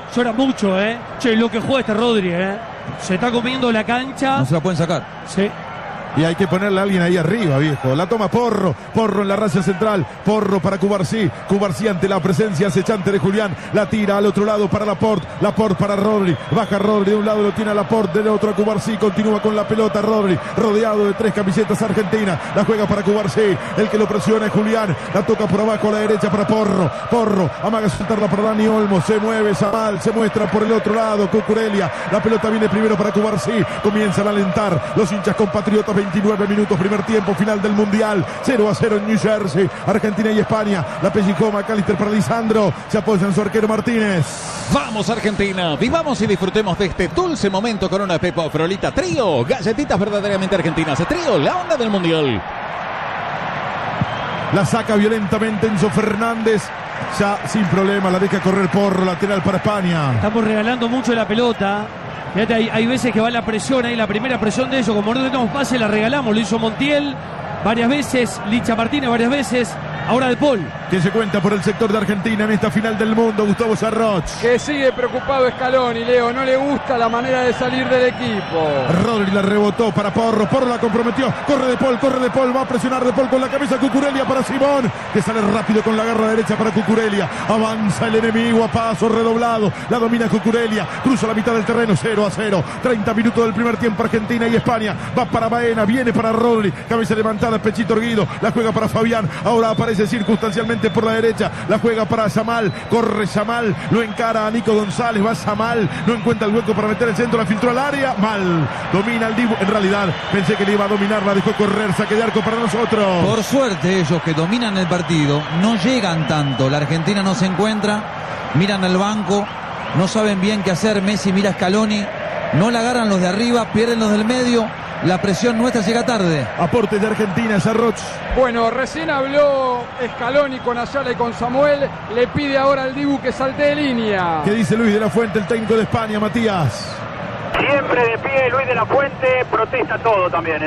Llora mucho, Che, lo que juega este Rodri, Se está comiendo la cancha. No se la pueden sacar. Sí. Y hay que ponerle a alguien ahí arriba, viejo. La toma Porro. Porro en la raya central. Porro para Cubarsí. Cubarsí ante la presencia acechante de Julián. La tira al otro lado para Laporte. Laporte para Rodri. Baja Rodri. De un lado lo tiene a Laporte. Del otro a Cubarsí. Continúa con la pelota Rodri. Rodeado de 3 camisetas argentinas. La juega para Cubarsí. El que lo presiona es Julián. La toca por abajo a la derecha para Porro. Porro. Amaga soltarla para Dani Olmo. Se mueve Zamal. Se muestra por el otro lado. Cucurella. La pelota viene primero para Cubarsí. Comienzan a alentar los hinchas compatriotas. 29 minutos, primer tiempo, final del Mundial. 0-0 en New Jersey. Argentina y España. La pellizcó McAllister para Lisandro. Se apoya en su arquero Martínez. Vamos Argentina, vivamos y disfrutemos de este dulce momento con una Pepa Frolita Trío. Galletitas verdaderamente argentinas. Trío, la onda del Mundial. La saca violentamente Enzo Fernández. Ya sin problema la deja correr Porro. Lateral para España. Estamos regalando mucho la pelota. Fíjate, hay veces que va la presión ahí, la primera presión de ellos, como no tenemos pase, la regalamos, lo hizo Montiel varias veces, Licha Martínez varias veces, ahora De Paul. Que se cuenta por el sector de Argentina en esta final del mundo, Gustavo Sarroch. Que sigue preocupado Scaloni, Leo, no le gusta la manera de salir del equipo. Rodri la rebotó para Porro, Porro la comprometió, corre De Paul, va a presionar De Paul con la cabeza, Cucurella para Simón, que sale rápido con la garra derecha para Cucurella, avanza el enemigo a paso redoblado, la domina Cucurella, cruza la mitad del terreno, 0-0, 30 minutos del primer tiempo, Argentina y España, va para Baena, viene para Rodri, cabeza levantada, pechito erguido, la juega para Fabián, ahora aparece circunstancialmente por la derecha, la juega para Zamal, corre Zamal, lo encara a Nico González, va Zamal, no encuentra el hueco para meter el centro, la filtró al área, mal, domina el Dibu, en realidad pensé que le iba a dominar, la dejó correr, saque de arco para nosotros. Por suerte ellos que dominan el partido no llegan tanto, la Argentina no se encuentra, miran al banco, no saben bien qué hacer, Messi mira a Scaloni, no la agarran los de arriba, pierden los del medio. La presión nuestra llega tarde. Aporte de Argentina, Sarroch. Bueno, recién habló Scaloni con Ayala y con Samuel. Le pide ahora al Dibu que salte de línea. ¿Qué dice Luis de la Fuente, el técnico de España, Matías? Siempre de pie Luis de la Fuente, protesta todo también,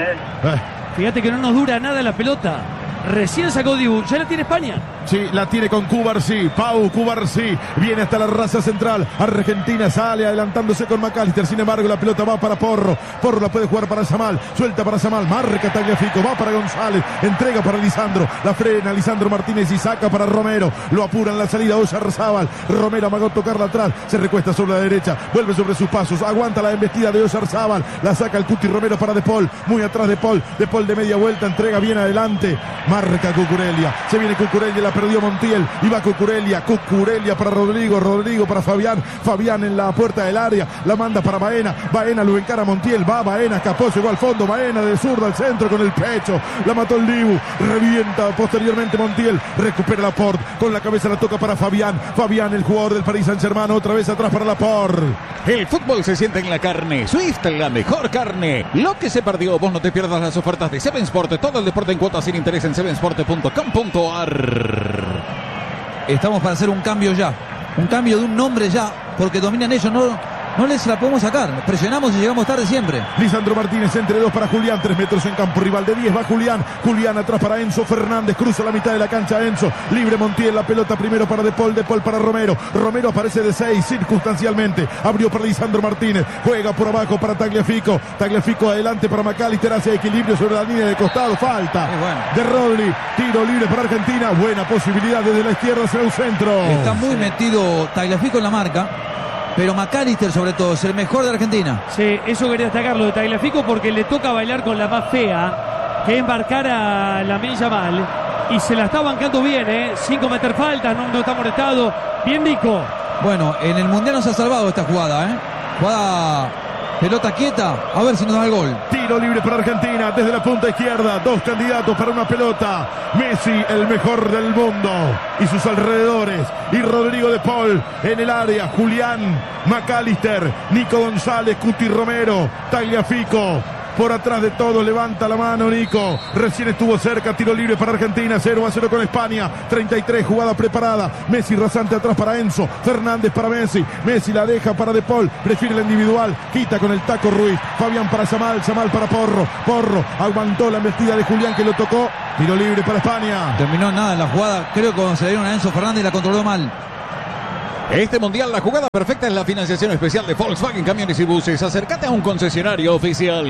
Fíjate que no nos dura nada la pelota. Recién sacó Dibu, ya la tiene España. Sí, la tiene con Cubarsí, Pau Cubarsí, viene hasta la raza central, Argentina sale adelantándose con McAllister, sin embargo la pelota va para Porro, Porro la puede jugar para Zamal, suelta para Zamal, marca Tagliafico, va para González, entrega para Lisandro, la frena Lisandro Martínez y saca para Romero, lo apura en la salida Oyarzábal, Romero amagó tocarla atrás, se recuesta sobre la derecha, vuelve sobre sus pasos, aguanta la embestida de Oyarzábal, la saca el Cuti Romero para De Paul, muy atrás De Paul de media vuelta, entrega bien adelante, marca Cucurella, se viene Cucurella, la perdió Montiel, y va Cucurella para Rodrigo para Fabián en la puerta del área, la manda para Baena lo encara Montiel, va Baena, escapó, llegó al fondo, Baena de zurda al centro con el pecho, la mató el Dibu, revienta posteriormente Montiel, recupera Laporte, con la cabeza la toca para Fabián, el jugador del Paris Saint-Germain, otra vez atrás para Laporte. El fútbol se siente en la carne, Swift, la mejor carne. Lo que se perdió, vos no te pierdas las ofertas de Seven Sport, todo el deporte en cuotas sin interés en sevensport.com.ar. Estamos para hacer un cambio ya, un cambio de un nombre ya, porque dominan ellos, no les la podemos sacar, presionamos y llegamos tarde siempre. Lisandro Martínez entre dos para Julián, 3 metros en campo rival de 10, va Julián atrás para Enzo Fernández, cruza la mitad de la cancha Enzo, libre Montiel, la pelota primero para De Paul para Romero aparece de 6 circunstancialmente, abrió para Lisandro Martínez, juega por abajo para Tagliafico adelante para McAllister, hace equilibrio sobre la línea de costado, falta de Rodri, tiro libre para Argentina, buena posibilidad desde la izquierda hacia el centro. Está muy metido Tagliafico en la marca, pero McAllister sobre todo es el mejor de Argentina. Sí, eso quería destacarlo de Tagliafico porque le toca bailar con la más fea, que es marcar a Lamine Yamal, y se la está bancando bien, sin cometer faltas, no está molestado. Bien, Nico. Bueno, en el Mundial nos ha salvado esta jugada, jugada pelota quieta, a ver si nos da el gol. Tiro libre para Argentina desde la punta izquierda, 2 candidatos para una pelota, Messi el mejor del mundo y sus alrededores, y Rodrigo De Paul en el área, Julián, McAllister, Nico González, Cuti Romero, Tagliafico. Por atrás de todo, levanta la mano Nico, recién estuvo cerca, tiro libre para Argentina, 0-0 con España, 33, jugada preparada, Messi rasante atrás para Enzo, Fernández para Messi la deja para De Paul, prefiere la individual, quita con el taco Ruiz, Fabián para Zamal para Porro, aguantó la embestida de Julián que lo tocó, tiro libre para España. Terminó nada en la jugada, creo que cuando se le dieron a Enzo Fernández la controló mal. Este mundial, la jugada perfecta es la financiación especial de Volkswagen Camiones y Buses. Acércate a un concesionario oficial.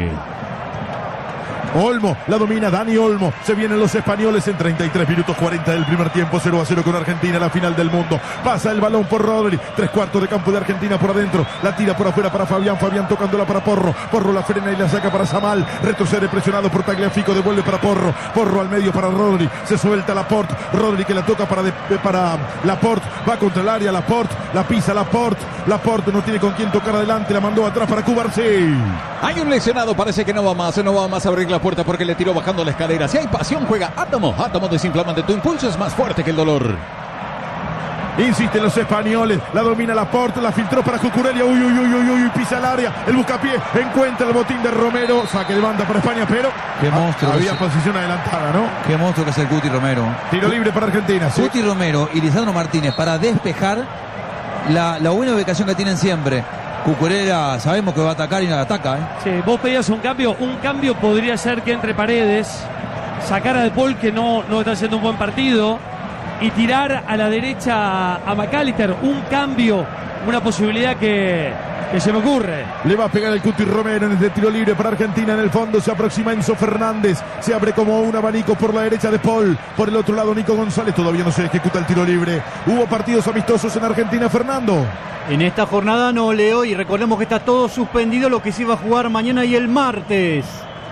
Olmo, la domina Dani Olmo. Se vienen los españoles en 33 minutos 40 del primer tiempo. 0-0 con Argentina, la final del mundo. Pasa el balón por Rodri. 3/4 de campo de Argentina por adentro. La tira por afuera para Fabián. Fabián tocándola para Porro. Porro la frena y la saca para Samal. Retrocede presionado por Tagliafico. Devuelve para Porro. Porro al medio para Rodri. Se suelta Laporte. Rodri que la toca para Laporte. Va contra el área. Laporte. La pisa Laporte. Laporte no tiene con quién tocar adelante. La mandó atrás para Cubarsí. Hay un lesionado. Parece que no va más a abrir la puerta porque le tiró bajando la escalera. Si hay pasión, juega Átomo. Átomo desinflamante. Tu impulso es más fuerte que el dolor. Insisten los españoles. La domina Laporte. La filtró para Cucurella. Uy. Pisa el área. El buscapié. Encuentra el botín de Romero. Saque de banda para España, pero qué monstruo. Había posición adelantada, ¿no? Qué monstruo que es el Cuti Romero. Tiro libre para Argentina. ¿Sí? Cuti Romero y Lisandro Martínez para despejar la buena ubicación que tienen siempre. Cucurella sabemos que va a atacar y no la ataca, ¿eh? Sí, vos pedías un cambio. Un cambio podría ser que entre Paredes, sacar a De Paul, que no está haciendo un buen partido, y tirar a la derecha a McAllister. Un cambio, una posibilidad que se me ocurre. Le va a pegar el Cuti Romero en el tiro libre para Argentina. En el fondo se aproxima Enzo Fernández. Se abre como un abanico por la derecha de Paul. Por el otro lado Nico González. Todavía no se ejecuta el tiro libre. Hubo partidos amistosos en Argentina, Fernando. En esta jornada no, Leo, y recordemos que está todo suspendido lo que se iba a jugar mañana y el martes.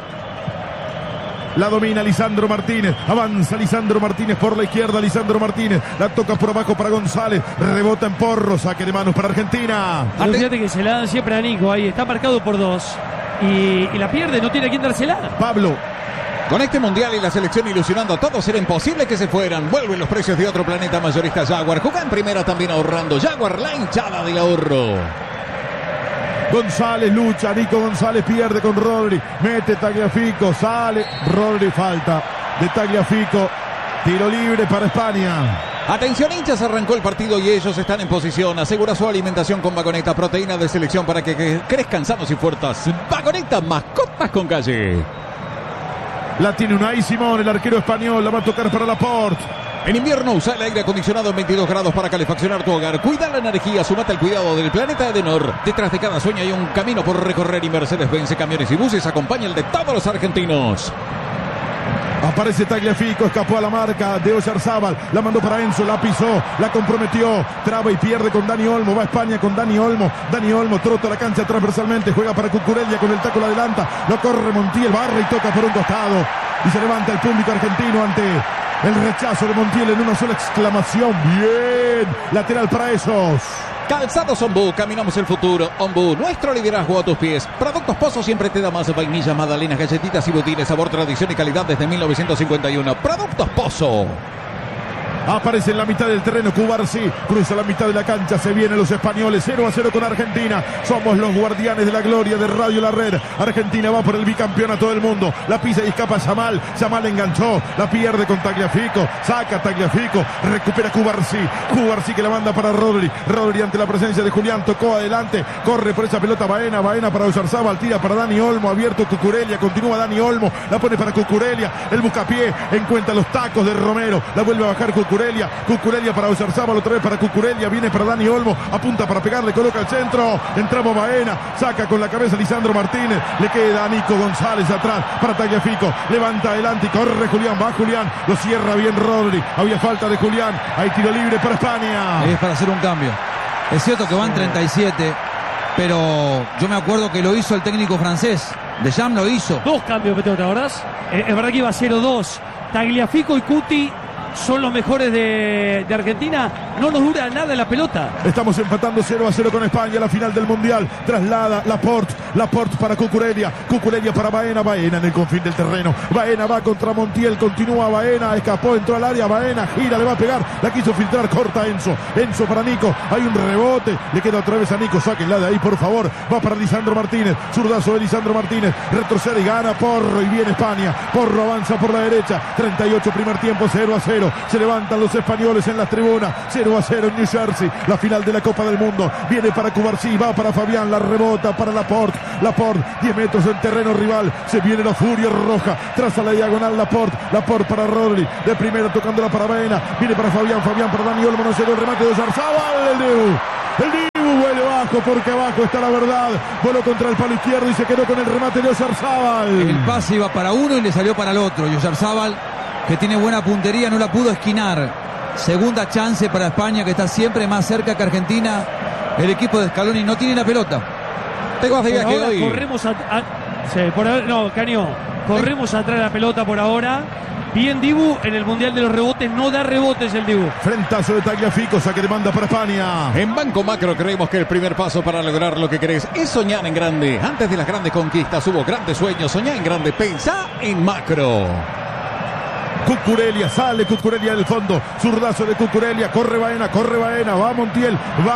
La domina Lisandro Martínez. Avanza Lisandro Martínez por la izquierda. Lisandro Martínez la toca por abajo para González. Rebota en Porro. Saque de manos para Argentina. Pero fíjate que se la dan siempre a Nico. Ahí está marcado por 2. Y la pierde. No tiene a quién dársela. Pablo. Con este mundial y la selección ilusionando a todos, era imposible que se fueran. Vuelven los precios de otro planeta mayorista Jaguar. Juega en primera también ahorrando. Jaguar, la hinchada del ahorro. González lucha, Nico González pierde con Rodri, mete Tagliafico, sale, Rodri, falta de Tagliafico, tiro libre para España. Atención hinchas, arrancó el partido y ellos están en posición. Asegura su alimentación con Vagoneta, proteína de selección para que crezcan sanos y fuertes. Vagoneta, mascotas con calle. La tiene Unai Simón, el arquero español, la va a tocar para Laporte. En invierno usa el aire acondicionado en 22 grados para calefaccionar tu hogar. Cuida la energía, sumate al cuidado del planeta Edenor. Detrás de cada sueño hay un camino por recorrer y Mercedes-Benz Camiones y Buses acompaña el de todos los argentinos. Aparece Tagliafico, escapó a la marca de Oyarzábal, la mandó para Enzo, la pisó, la comprometió, traba y pierde con Dani Olmo, va a España con Dani Olmo trota la cancha transversalmente, juega para Cucurella, con el taco la adelanta, lo corre Montiel, barra y toca por un costado, y se levanta el público argentino ante el rechazo de Montiel en una sola exclamación. Bien, lateral para esos. Calzados Ombú, caminamos el futuro. Ombú, nuestro liderazgo a tus pies. Productos Pozo siempre te da más vainilla, magdalenas, galletitas y botines, sabor, tradición y calidad desde 1951. Productos Pozo. Aparece en la mitad del terreno Cubarsí, cruza la mitad de la cancha, se vienen los españoles, 0-0 con Argentina. Somos los guardianes de la gloria de Radio La Red. Argentina va por el bicampeonato del mundo. La pisa y escapa Samal. Samal enganchó, la pierde con Tagliafico, saca Tagliafico, recupera Cubarsí. Cubarsí que la manda para Rodri. Rodri ante la presencia de Julián, tocó adelante, corre por esa pelota Baena para Oyarzábal, tira para Dani Olmo, abierto Cucurella, continúa Dani Olmo, la pone para Cucurella, el buscapié, encuentra los tacos de Romero, la vuelve a bajar Cucurella para Oyarzábal, otra vez para Cucurella, viene para Dani Olmo, apunta para pegarle, coloca el centro, entramos Baena, saca con la cabeza Lisandro Martínez, le queda a Nico González atrás para Tagliafico, levanta adelante y corre Julián, va Julián, lo cierra bien Rodri, había falta de Julián, hay tiro libre para España. Es para hacer un cambio. Es cierto que van 37, pero yo me acuerdo que lo hizo el técnico francés, Deschamps lo hizo. 2 cambios, ¿te acordás? Es verdad que iba 0-2. Tagliafico y Cuti son los mejores de Argentina. No nos dura nada la pelota. Estamos empatando 0-0 con España, la final del Mundial. Traslada Laporte para Cucurella para Baena en el confín del terreno. Baena va contra Montiel, continúa Baena, escapó, entró al área, Baena gira, le va a pegar, la quiso filtrar, corta Enzo para Nico, hay un rebote, le queda otra vez a Nico, sáquenla de ahí por favor, va para Lisandro Martínez, zurdazo de Lisandro Martínez, retrocede y gana Porro y viene España, Porro avanza por la derecha, 38 primer tiempo, 0-0. 0. Se levantan los españoles en las tribunas. 0-0 en New Jersey. La final de la Copa del Mundo. Viene para Cubarsí, va para Fabián, la rebota para Laporte. 10 metros en terreno rival. Se viene la furia roja. Traza la diagonal Laporte para Rodri. De primera tocándola para Baena. Viene para Fabián para Dani Olmo. No se dio el remate de Oyarzabal. El Dibu vuelve bajo porque abajo está la verdad. Voló contra el palo izquierdo y se quedó con el remate de Oyarzabal. El pase iba para uno y le salió para el otro. Y Oyarzabal, que tiene buena puntería, no la pudo esquinar. Segunda chance para España, que está siempre más cerca que Argentina. El equipo de Scaloni no tiene la pelota. Te vas de viaje hoy. Corremos corremos atrás de la pelota por ahora. Bien Dibu en el Mundial de los Rebotes, no da rebotes el Dibu. Frentazo de Tagliafico, saque de banda para España. En Banco Macro creemos que el primer paso para lograr lo que querés es soñar en grande. Antes de las grandes conquistas hubo grandes sueños. Soñá en grande, pensá en macro. Cucurella, sale Cucurella del fondo, zurdazo de Cucurella, corre Baena, va Montiel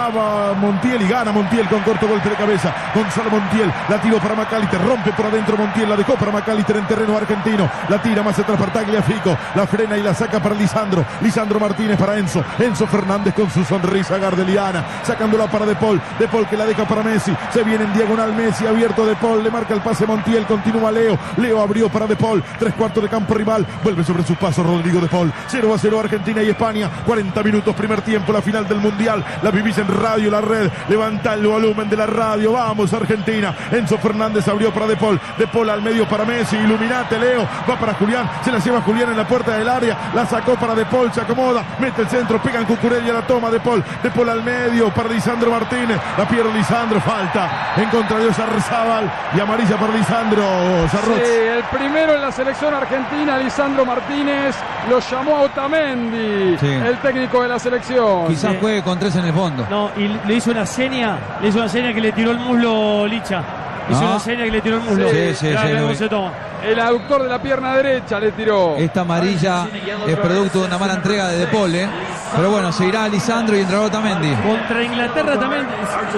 y gana Montiel con corto golpe de cabeza. Gonzalo Montiel, la tiró para McAllister, rompe por adentro Montiel, la dejó para McAllister en terreno argentino, la tira más atrás para Tagliafico, la frena y la saca para Lisandro Martínez para Enzo Fernández con su sonrisa gardeliana, sacándola para De Paul que la deja para Messi, se viene en diagonal Messi, abierto De Paul, le marca el pase Montiel, continúa Leo abrió para De Paul, 3/4 de campo rival, vuelve sobre su paso Rodrigo De Paul. 0-0 Argentina y España. 40 minutos primer tiempo, la final del Mundial. La vivís en Radio La Red. Levanta el volumen de la radio. Vamos Argentina. Enzo Fernández abrió para De Paul. De Paul al medio para Messi. Iluminate Leo. Va para Julián. Se la lleva Julián en la puerta del área. La sacó para De Paul. Se acomoda. Mete el centro. Pega en Cucurella. La toma De Paul. De Paul al medio para Lisandro Martínez. La pierde Lisandro. Falta en contra de Oyarzabal. Y amarilla para Lisandro. Sí, el primero en la selección argentina, Lisandro Martínez. Lo llamó a Otamendi, sí, el técnico de la selección. Quizás juegue con 3 en el fondo. No, y le hizo una seña que le tiró el muslo Licha. Hizo una seña que le tiró el muslo. Sí, se toma. El aductor de la pierna derecha le tiró. Esta amarilla es producto de una mala entrega de Paul, pero bueno, se irá Lisandro y entrará Otamendi. Contra Inglaterra también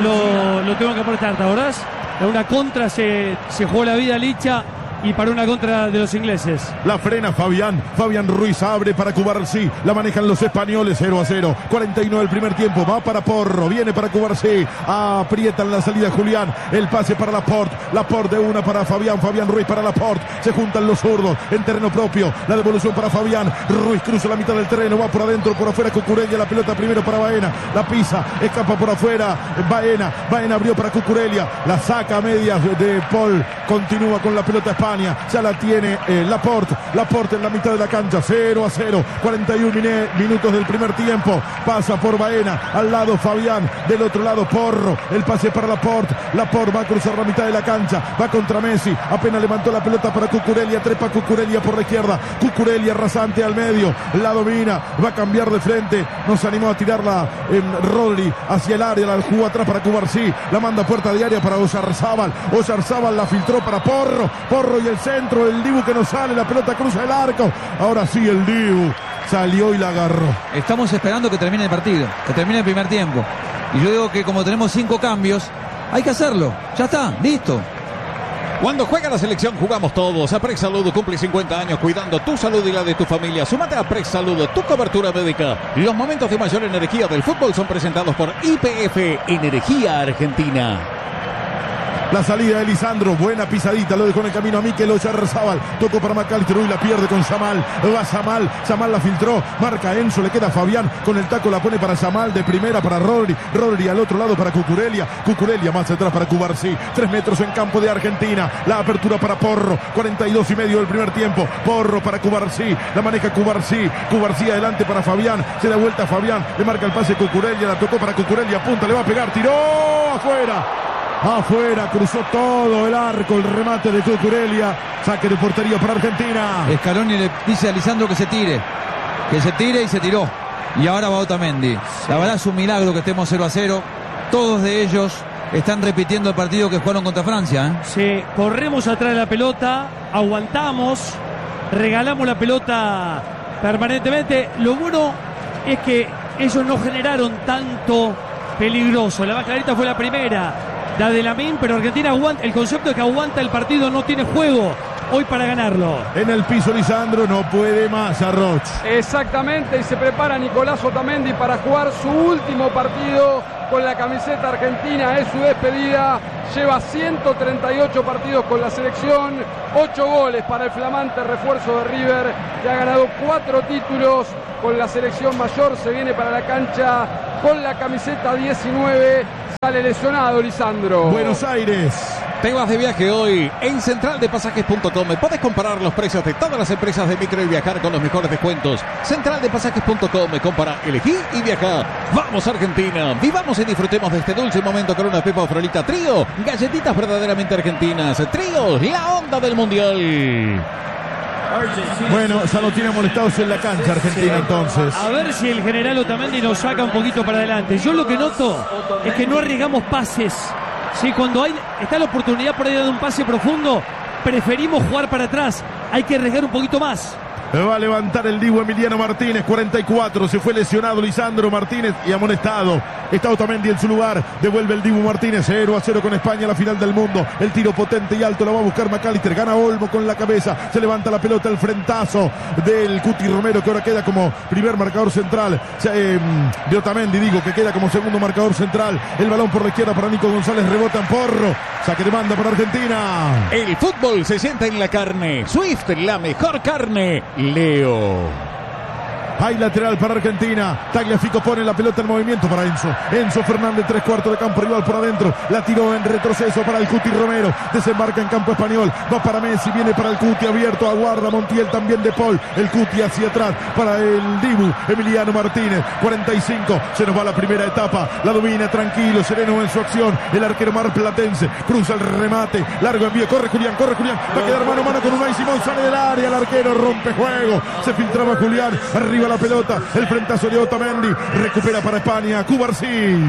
lo tengo que aportar, ¿te acordás? En una contra se jugó la vida Licha y para una contra de los ingleses. La frena Fabián Ruiz abre para Cubarsí, la manejan los españoles. 0-0, 49 el primer tiempo, va para Porro, viene para Cubarsí, aprietan la salida Julián, el pase para Laporte de una para Fabián Ruiz para Laporte, se juntan los zurdos en terreno propio, la devolución para Fabián Ruiz, cruza la mitad del terreno, va por adentro, por afuera Cucurella, la pelota primero para Baena, la pisa, escapa por afuera Baena abrió para Cucurella, la saca a medias de Paul, continúa con la pelota España. Ya la tiene Laporte en la mitad de la cancha. 0-0, 41 minutos del primer tiempo. Pasa por Baena, al lado Fabián, del otro lado Porro, el pase para Laporte va a cruzar la mitad de la cancha, va contra Messi, apenas levantó la pelota para Cucurella, trepa Cucurella por la izquierda, Cucurella rasante al medio, la domina, va a cambiar de frente, no se animó a tirarla en Rodri hacia el área, la jugó atrás para Cubarsí, la manda a puerta de área para Oyarzabal la filtró para Porro y el centro, el Dibu que no sale, la pelota cruza el arco, ahora sí el Dibu salió y la agarró. Estamos esperando que termine el partido, que termine el primer tiempo, y yo digo que como tenemos 5 cambios, hay que hacerlo, ya está, listo. Cuando juega la selección jugamos todos. Aprex Salud cumple 50 años cuidando tu salud y la de tu familia. Súmate a Aprex Salud, tu cobertura médica. Los momentos de mayor energía del fútbol son presentados por YPF Energía Argentina. La salida de Lisandro, buena pisadita, lo dejó en el camino a Mikel Oyarzabal, tocó para McAllister y la pierde con Yamal, va Yamal la filtró, marca Enzo, le queda Fabián, con el taco la pone para Yamal, de primera para Rodri al otro lado para Cucurella más atrás para Cubarsí, 3 metros en campo de Argentina, la apertura para Porro, 42 y medio del primer tiempo, Porro para Cubarsí, la maneja Cubarsí adelante para Fabián, se da vuelta a Fabián, le marca el pase Cucurella, la tocó para Cucurella, punta, le va a pegar, tiró afuera, cruzó todo el arco, el remate de Cucurella, saque de portería para Argentina. Scaloni le dice a Lisandro que se tire y se tiró, y ahora va Otamendi. La verdad es un milagro que estemos 0-0, todos de ellos están repitiendo el partido que jugaron contra Francia. Sí, corremos atrás de la pelota, aguantamos, regalamos la pelota permanentemente. Lo bueno es que ellos no generaron tanto peligroso. La más clarita fue la primera, la de Lamine, pero Argentina aguanta. El concepto es que aguanta el partido, no tiene juego. hoy para ganarlo. En el piso Lisandro, no puede más Arroch. Exactamente, y se prepara Nicolás Otamendi para jugar su último partido con la camiseta argentina. Es su despedida. Lleva 138 partidos con la selección, 8 goles para el flamante refuerzo de River, que ha ganado 4 títulos con la selección mayor. Se viene para la cancha con la camiseta 19. Sale lesionado Lisandro. Buenos Aires. Te vas de viaje hoy en centraldepasajes.com. Puedes comparar los precios de todas las empresas de micro y viajar con los mejores descuentos. Centraldepasajes.com. Compara, elegí y viaja. Vamos Argentina. Vivamos y disfrutemos de este dulce momento con una pepa o frolita Trío. Galletitas verdaderamente argentinas. Trío, la onda del mundial. Bueno, ya lo tiene molestados en la cancha Argentina entonces. A ver si el general Otamendi nos saca un poquito para adelante. Yo lo que noto es que no arriesgamos pases. Sí, cuando está la oportunidad por ahí de un pase profundo, preferimos jugar para atrás. Hay que arriesgar un poquito más. Va a levantar el Dibu Emiliano Martínez, 44. Se fue lesionado Lisandro Martínez y amonestado. Está Otamendi en su lugar. Devuelve el Dibu Martínez. 0-0 con España a la final del mundo. El tiro potente y alto lo va a buscar McAllister. Gana Olmo con la cabeza. Se levanta la pelota. El frentazo del Cuti Romero, que ahora queda como primer marcador central. De Otamendi, digo, que queda como segundo marcador central. El balón por la izquierda para Nico González. Rebota en Porro. Saque de banda para Argentina. El fútbol se sienta en la carne. Swift, la mejor carne. Leo. Hay lateral para Argentina. Tagliafico pone la pelota en movimiento para Enzo. Enzo Fernández, 3/4 de campo rival por adentro. La tiró en retroceso para el Cuti Romero. Desembarca en campo español. Va para Messi, viene para el Cuti abierto. Aguarda Montiel también de Paul. El Cuti hacia atrás para el Dibu Emiliano Martínez. 45. Se nos va la primera etapa. La domina tranquilo, sereno en su acción. El arquero marplatense. Cruza el remate. Largo envío. Corre Julián, corre Julián. Va a quedar mano a mano con Unai Simón. Sale del área. El arquero rompe juego. Se filtraba Julián. Arriba la pelota, el frentazo de Otamendi, recupera para España, Cubarsí.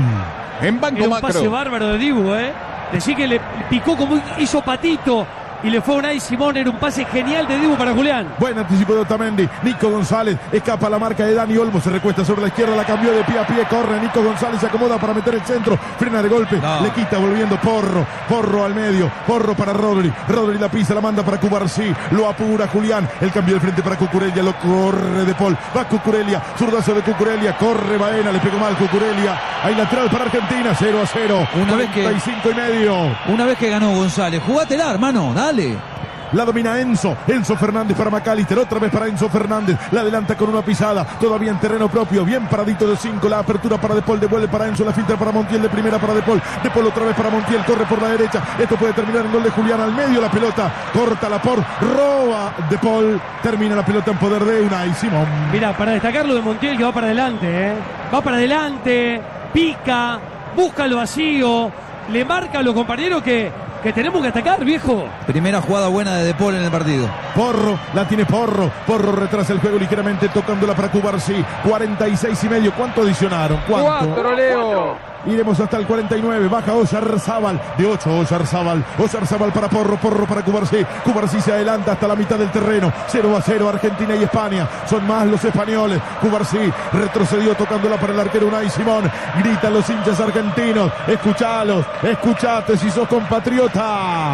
En Banco un Macro. Pase bárbaro de Dibu, Decí que le picó como hizo Patito y le fue Unai Simón. Era un pase genial de Dibu para Julián. Buen anticipo de Otamendi. Nico González escapa la marca de Dani Olmo. Se recuesta sobre la izquierda. La cambió de pie a pie. Corre Nico González. Se acomoda para meter el centro. Frena de golpe. No. Le quita volviendo Porro. Porro al medio. Porro para Rodri. Rodri la pisa. La manda para Cubarsí. Lo apura Julián. El cambio de frente para Cucurella. Lo corre de Paul. Va Cucurella. Zurdazo de Cucurella. Corre Baena. Le pegó mal Cucurella. Hay lateral para Argentina. 0-0. Una vez que 45 y medio. Una vez que ganó González. Jugátela, hermano. Dale. La domina Enzo. Enzo Fernández para McAllister. Otra vez para Enzo Fernández. La adelanta con una pisada. Todavía en terreno propio. Bien paradito de 5. La apertura para De Paul. Devuelve para Enzo. La filtra para Montiel. De primera para De Paul. De Paul otra vez para Montiel. Corre por la derecha. Esto puede terminar en gol de Julián. Al medio la pelota. Corta la por. Roba De Paul. Termina la pelota en poder de Unai Simón. Mira, para destacar lo de Montiel, que va para adelante. Va para adelante. Pica. Busca el vacío. Le marca a los compañeros que tenemos que atacar, viejo. Primera jugada buena de Paul en el partido. Porro, la tiene Porro. Porro retrasa el juego ligeramente tocándola para Cubarsí. 46 y medio. ¿Cuánto adicionaron? 4, Leo. Iremos hasta el 49. Baja Oyarzábal. De 8 Oyarzábal. Oyarzábal para Porro. Porro para Cubarsí. Cubarsí se adelanta hasta la mitad del terreno. 0-0 Argentina y España. Son más los españoles. Cubarsí retrocedió tocándola para el arquero Unai Simón. Gritan los hinchas argentinos. Escuchalos. Escuchate si sos compatriota.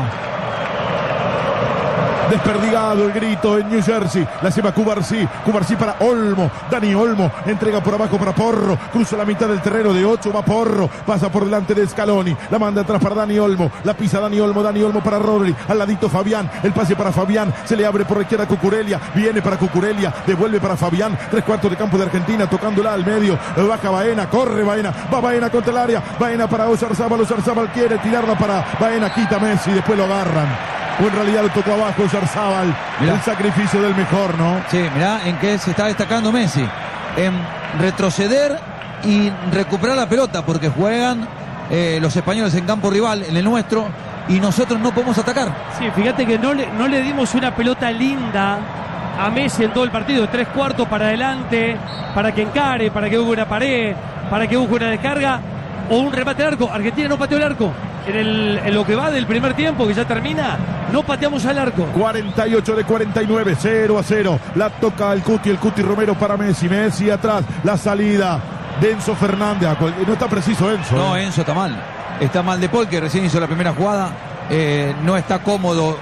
Desperdigado el grito en New Jersey. La lleva Cubarsí. Cubarsí para Olmo. Dani Olmo entrega por abajo para Porro. Cruza la mitad del terreno. De 8 va Porro. Pasa por delante de Scaloni. La manda atrás para Dani Olmo. La pisa Dani Olmo. Dani Olmo para Rodri. Al ladito Fabián. El pase para Fabián. Se le abre por la izquierda Cucurella. Viene para Cucurella. Devuelve para Fabián. 3/4 de campo de Argentina. Tocándola al medio. Baja Baena. Corre Baena. Va Baena contra el área. Baena para Oyarzábal. Oyarzábal quiere tirarla para Baena. Quita Messi. Después lo agarran. O en realidad lo tocó abajo Oyarzábal. El sacrificio del mejor, ¿no? Sí, mirá en qué se está destacando Messi. En retroceder y recuperar la pelota, porque juegan los españoles en campo rival, en el nuestro, y nosotros no podemos atacar. Sí, fíjate que no le dimos una pelota linda a Messi en todo el partido. 3/4 para adelante, para que encare, para que busque una pared, para que busque una descarga o un remate al arco. Argentina no pateó el arco. En lo que va del primer tiempo, que ya termina, no pateamos al arco. 48 de 49, 0-0. La toca el Cuti Romero para Messi. Messi atrás, la salida de Enzo Fernández. No está preciso Enzo. No, Enzo está mal. Está mal De Paul, que recién hizo la primera jugada. No está cómodo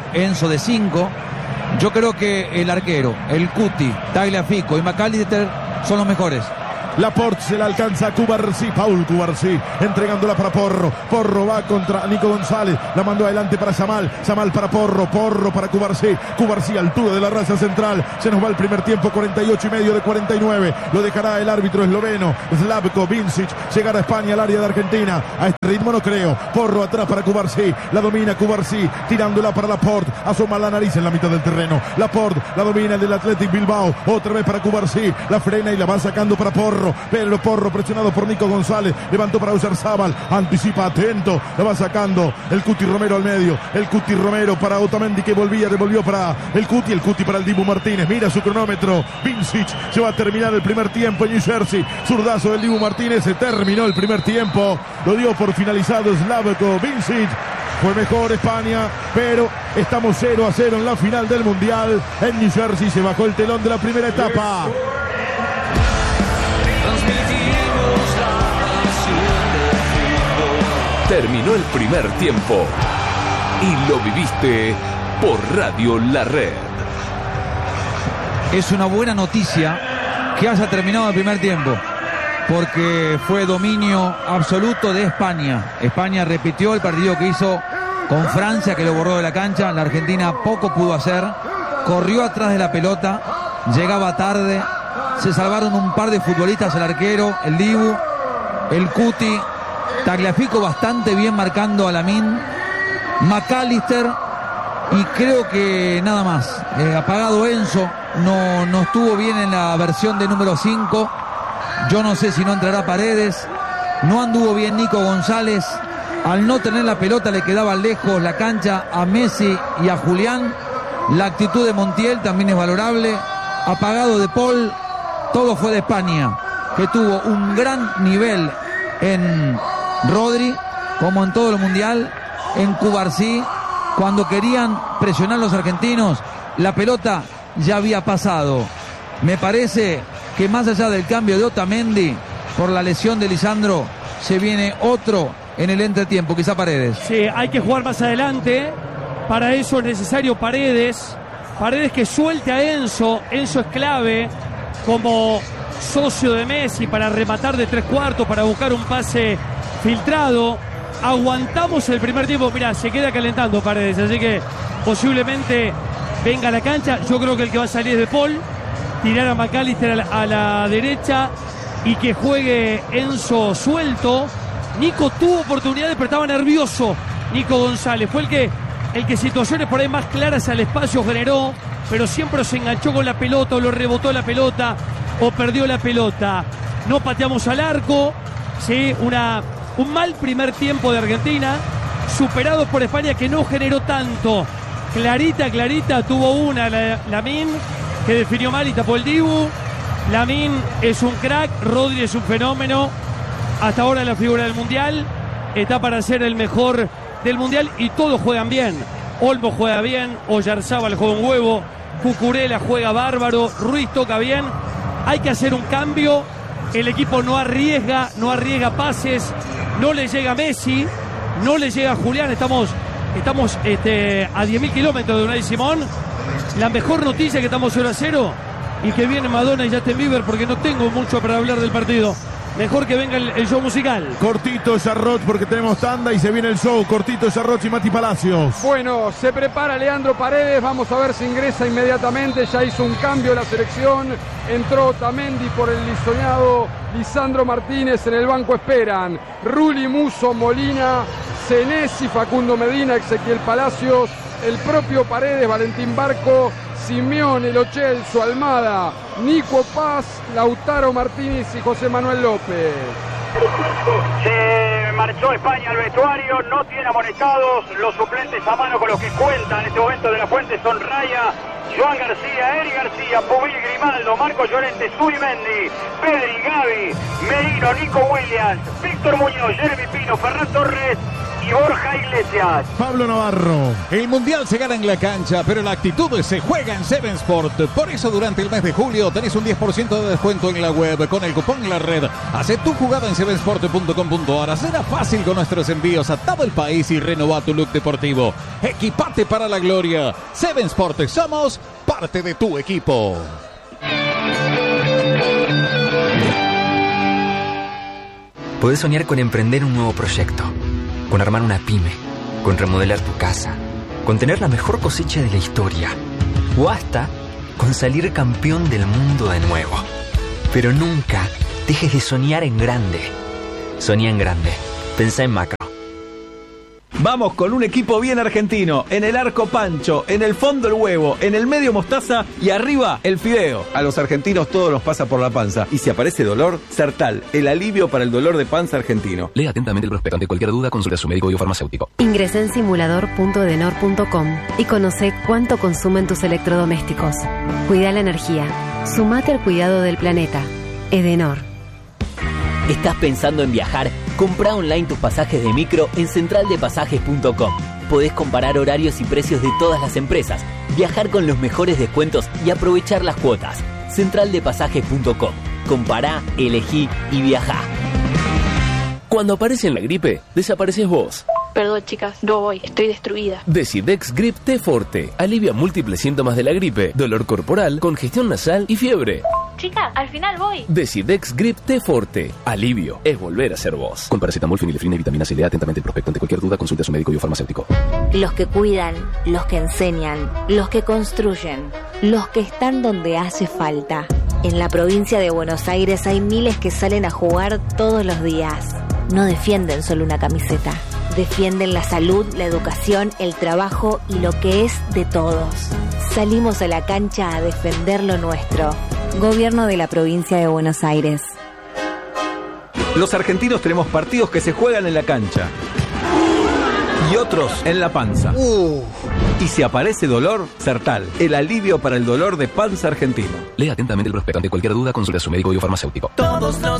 Enzo de 5. Yo creo que el arquero, el Cuti, Tagliafico y McAllister son los mejores. Laporte se la alcanza a Cubarsí, Paul Cubarsí, entregándola para Porro. Porro va contra Nico González, la mandó adelante para Samal, Samal para Porro, Porro para Cubarsí, Cubarsí altura de la raza central. Se nos va el primer tiempo, 48,5 de 49. Lo dejará el árbitro esloveno, Slavko Vincic. Llegar a España al área de Argentina. A este ritmo no creo. Porro atrás para Cubarsí, la domina Cubarsí, tirándola para Laporte, asoma la nariz en la mitad del terreno. Laporte la domina el del Athletic Bilbao, otra vez para Cubarsí, la frena y la va sacando para Porro. Pero Porro presionado por Nico González, levantó para Oyarzábal, anticipa, atento, la va sacando el Cuti Romero al medio, el Cuti Romero para Otamendi que devolvió para el Cuti para el Dibu Martínez, mira su cronómetro, Vincic se va a terminar el primer tiempo en New Jersey, zurdazo del Dibu Martínez, se terminó el primer tiempo, lo dio por finalizado Slavko Vincic. Fue mejor España, pero estamos 0-0 en la final del Mundial. En New Jersey se bajó el telón de la primera etapa. Terminó el primer tiempo y lo viviste por Radio La Red. Es una buena noticia que haya terminado el primer tiempo, porque fue dominio absoluto de España. España repitió el partido que hizo con Francia, que lo borró de la cancha. La Argentina poco pudo hacer, corrió atrás de la pelota, llegaba tarde, se salvaron un par de futbolistas, el arquero, el Dibu, el Cuti, Tagliafico bastante bien marcando a Lamine, McAllister y creo que nada más. Apagado Enzo, no estuvo bien en la versión de número 5. Yo no sé si no entrará Paredes. No anduvo bien Nico González. Al no tener la pelota le quedaba lejos la cancha a Messi y a Julián. La actitud de Montiel también es valorable. Apagado de Paul. Todo fue de España, que tuvo un gran nivel en Rodri, como en todo el mundial, en Cubarsí. Cuando querían presionar los argentinos, la pelota ya había pasado. Me parece que más allá del cambio de Otamendi por la lesión de Lisandro, se viene otro en el entretiempo, quizá Paredes. Sí, hay que jugar más adelante. Para eso es necesario Paredes que suelte a Enzo. Enzo es clave como socio de Messi para rematar de 3/4, para buscar un pase filtrado. Aguantamos el primer tiempo. Mirá, se queda calentando Paredes, así que posiblemente venga a la cancha. Yo creo que el que va a salir es de Paul, tirar a McAllister a la derecha y que juegue Enzo suelto. Nico tuvo oportunidades, pero estaba nervioso Nico González. Fue el que situaciones por ahí más claras al espacio generó, pero siempre se enganchó con la pelota o lo rebotó la pelota o perdió la pelota. No pateamos al arco, ¿sí? Un mal primer tiempo de Argentina, superado por España, que no generó tanto. Clarita tuvo una Lamine, que definió mal y tapó el Dibu. Lamine es un crack, Rodri es un fenómeno. Hasta ahora la figura del Mundial, está para ser el mejor del Mundial y todos juegan bien. Olmo juega bien, Oyarzábal juega un huevo, Cucurella juega bárbaro, Ruiz toca bien. Hay que hacer un cambio. El equipo no arriesga pases, no le llega Messi, no le llega Julián. Estamos a 10.000 kilómetros de Unai Simón. La mejor noticia es que estamos 0-0 y que viene Madonna y Justin Bieber, porque no tengo mucho para hablar del partido. Mejor que venga el show musical. Cortito Sarroch, porque tenemos tanda y se viene el show. Cortito Sarroch y Mati Palacios. Bueno, se prepara Leandro Paredes. Vamos a ver si ingresa inmediatamente. Ya hizo un cambio la selección. Entró Otamendi por el soñado Lisandro Martínez. En el banco esperan Rulli, Musso, Molina, Senesi, Facundo Medina, Ezequiel Palacios, el propio Paredes, Valentín Barco, Simeone, Lo Celso, Almada, Nico Paz, Lautaro Martínez y José Manuel López. Se marchó España al vestuario, no tiene amonestados. Los suplentes a mano con los que cuentan en este momento de la Fuente son Raya, Joan García, Eri García, Pubil, Grimaldo, Marco Llorente, Zubimendi, Pedri, Gavi, Merino, Nico Williams, Víctor Muñoz, Jeremy Pino, Argentino, Ferran Torres y Borja Iglesias. Pablo Navarro. El Mundial se gana en la cancha, pero la actitud se juega en Seven Sport. Por eso durante el mes de julio tenés un 10% de descuento en la web con el cupón La Red. Hacé tu jugada en sevensport.com.ar. Será fácil con nuestros envíos a todo el país y renová tu look deportivo. Equipate para la gloria. Seven Sport, somos parte de tu equipo. Podés soñar con emprender un nuevo proyecto, con armar una pyme, con remodelar tu casa, con tener la mejor cosecha de la historia, o hasta con salir campeón del mundo de nuevo. Pero nunca dejes de soñar en grande. Soñá en grande. Pensá en macro. Vamos con un equipo bien argentino. En el arco Pancho, en el fondo el huevo, en el medio mostaza y arriba el fideo. A los argentinos todo nos pasa por la panza. Y si aparece dolor, Sertal, el alivio para el dolor de panza argentino. Lea atentamente el prospecto. Ante cualquier duda, consulte a su médico biofarmacéutico. Ingresá en simulador.edenor.com y conoce cuánto consumen tus electrodomésticos. Cuida la energía. Sumate al cuidado del planeta. Edenor. ¿Estás pensando en viajar? Comprá online tus pasajes de micro en centraldepasajes.com. Podés comparar horarios y precios de todas las empresas, viajar con los mejores descuentos y aprovechar las cuotas. Centraldepasajes.com. Compará, elegí y viajá. Cuando aparece la gripe, desapareces vos. Perdón, chicas, no voy, estoy destruida. Decidex Grip T Forte alivia múltiples síntomas de la gripe, dolor corporal, congestión nasal y fiebre. Chicas, al final voy. Decidex Grip T Forte. Alivio es volver a ser vos. Con paracetamol, fenilefrina y vitamina C. Lea atentamente el prospecto. Ante cualquier duda, consulte a su médico biofarmacéutico. Los que cuidan, los que enseñan, los que construyen, los que están donde hace falta. En la provincia de Buenos Aires hay miles que salen a jugar todos los días. No defienden solo una camiseta. Defienden la salud, la educación, el trabajo y lo que es de todos. Salimos a la cancha a defender lo nuestro. Gobierno de la provincia de Buenos Aires. Los argentinos tenemos partidos que se juegan en la cancha y otros en la panza. Y si aparece dolor, Sertal, el alivio para el dolor de panza argentino. Lea atentamente el prospecto. Ante cualquier duda, consulte a su médico biofarmacéutico. Todos los